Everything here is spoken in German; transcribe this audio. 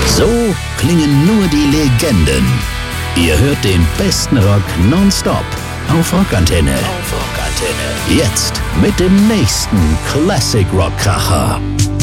So klingen nur die Legenden. Ihr hört den besten Rock nonstop auf Rockantenne. Jetzt mit dem nächsten Classic Rock Kracher.